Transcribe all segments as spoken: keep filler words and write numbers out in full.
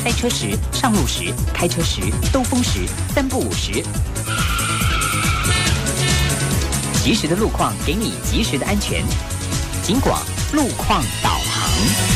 塞车时、上路时、开车时、兜风时、三不五时。及时的路况，给你及时的安全。警广路况导航。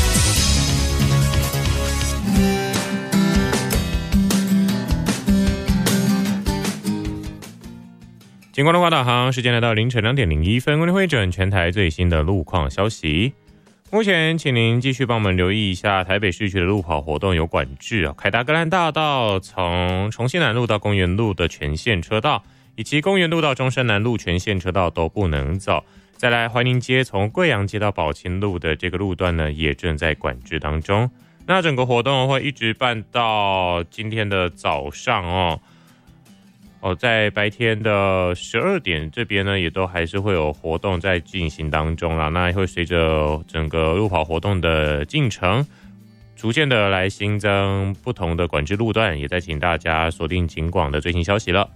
警广路况导航，时间来到凌晨两点零一分，为您汇整全台最新的路况消息。目前，请您继续帮我们留意一下台北市区的路跑活动有管制啊，凯达格兰大道从重庆南路到公园路的全线车道，以及公园路到中山南路全线车道都不能走。再来，怀宁街从贵阳街到宝清路的这个路段呢，也正在管制当中。那整个活动会一直办到今天的早上哦。哦，在白天的十二点这边呢，也都还是会有活动在进行当中啦。那会随着整个路跑活动的进程，逐渐的来新增不同的管制路段，也在请大家锁定警广的最新消息了。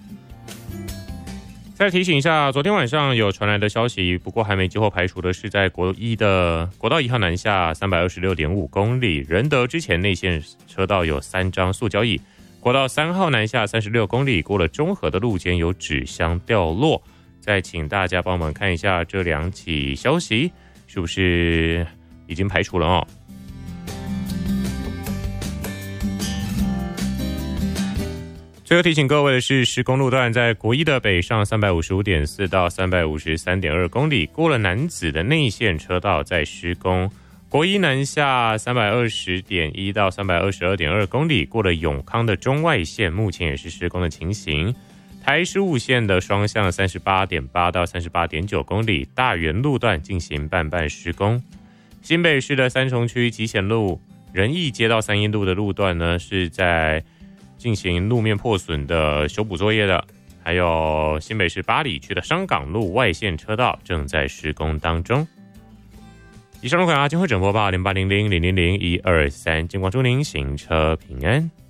再提醒一下，昨天晚上有传来的消息，不过还没最后排除的是，在国一的国道一号南下三百二十六点五公里，仁德之前内线车道有三张塑胶椅。国道三号南下三十六公里，过了中和的路肩有纸箱掉落。再请大家帮我们看一下这两起消息是不是已经排除了哦。最后提醒各位的是，施工路段在国一的北上三百五十五点四到三百五十三点二公里，过了楠梓的内线车道在施工。国一南下三百二十点一到三百二十二点二公里，过了永康的中外线，目前也是施工的情形。台十五线的双向三十八点八到三十八点九公里，大园路段进行半半施工。新北市的三重区集贤路、仁义街到三义路的路段呢，是在进行路面破损的修补作业的。还有新北市八里区的商港路外线车道正在施工当中。以上路况啊，今会整播报零八零零零零零一二三，警广祝您行车平安。